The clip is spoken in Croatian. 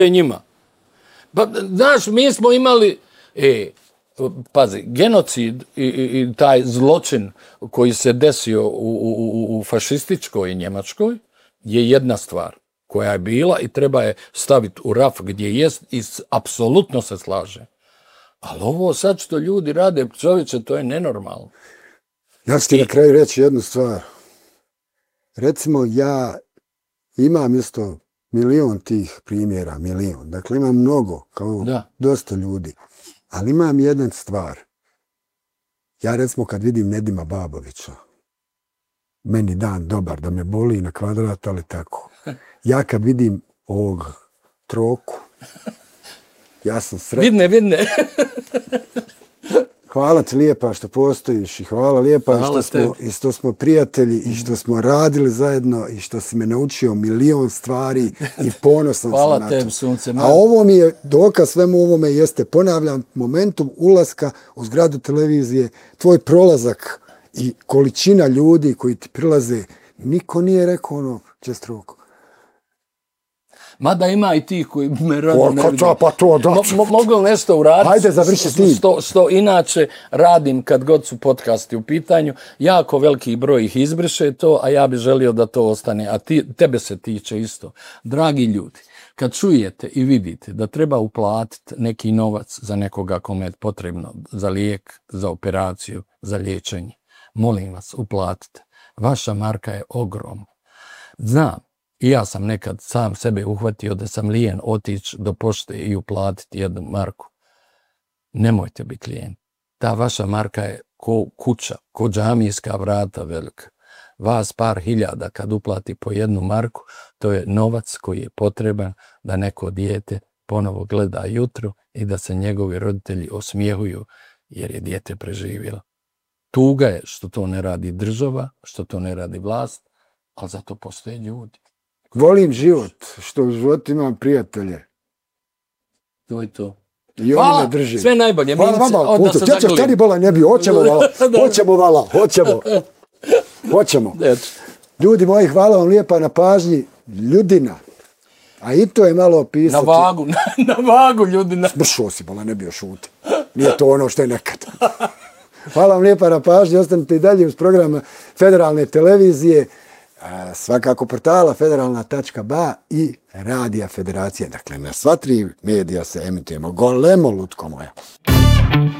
njima. Pa, znaš, mi smo imali, pazi, genocid i taj zločin koji se desio u fašističkoj Njemačkoj je jedna stvar koja je bila i treba je staviti u raf gdje jest i apsolutno se slaže. Ali ovo sad što ljudi rade, čovječe, to je nenormalno. Ja ću ti na kraju reći jednu stvar. Recimo, ja imam isto milion tih primjera, milion. Dakle, imam mnogo, kao dosta ljudi. Ali imam jedna stvar. Ja recimo kad vidim Nedima Babovića, meni dan dobar, da me boli na kvadrat, ali tako. Ja kad vidim ovog Troku, ja sam sretan. Vidne. Hvala ti lijepa što postojiš i hvala lijepa što smo prijatelji i što smo radili zajedno i što si me naučio milion stvari i ponosan hvala sam na to. Tebi, sunce. A ovo mi je dokaz svemu ovome jeste, ponavljam, momentum ulaska u zgradu televizije, tvoj prolazak i količina ljudi koji ti prilaze, niko nije rekao ono, Čestroko. Mada ima i tih koji me rado ne vidim. Pa to, da. Mogu li nešto uraditi? Hajde, završi ti. Što inače radim kad god su podcasti u pitanju. Jako veliki broj ih izbriše to, a ja bih želio da to ostane. A tebe se tiče isto. Dragi ljudi, kad čujete i vidite da treba uplatiti neki novac za nekoga kome je potrebno, za lijek, za operaciju, za liječenje, molim vas, uplatite. Vaša marka je ogromna. Znam. I ja sam nekad sam sebe uhvatio da sam lijen otići do pošte i uplatiti jednu marku. Nemojte biti lijen. Ta vaša marka je ko kuća, ko džamijska vrata velika. Vas par hiljada kad uplati po jednu marku, to je novac koji je potreban da neko dijete ponovo gleda jutro i da se njegovi roditelji osmijehuju jer je dijete preživjelo. Tuga je što to ne radi država, što to ne radi vlast, ali zato postoje ljudi. Volim život, što u životu imam prijatelje. To je to. I oni me drži. Sve najbolje. Hvala vama, Puto. Šta ni bola ne bi, hoćemo. Ljudi moji, hvala vam lijepa na pažnji. Ljudina. A i to je malo pisati. Na vagu ljudina. Bršo si, bola ne bio šuti. Nije to ono što je nekad. Hvala vam lijepa na pažnji. Ostanite i dalje uz programa Federalne televizije. Svakako portala federalna.ba i Radija Federacije. Dakle, na sva tri medija se emitujemo. Golemo, lutko moja.